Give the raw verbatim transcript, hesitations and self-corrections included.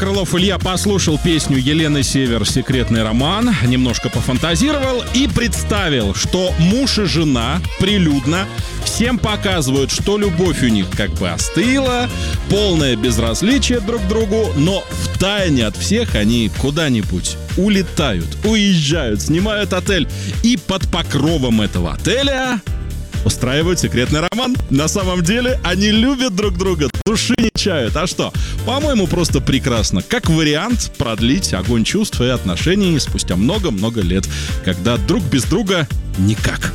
Крылов Илья послушал песню Елены Север «Секретный роман», немножко пофантазировал и представил, что муж и жена прилюдно всем показывают, что любовь у них как бы остыла, полное безразличие друг к другу, но втайне от всех они куда-нибудь улетают, уезжают, снимают отель и под покровом этого отеля устраивают секретный роман. На самом деле они любят друг друга, души не чают. А что? По-моему, просто прекрасно. Как вариант продлить огонь чувств и отношений спустя много-много лет, когда друг без друга никак.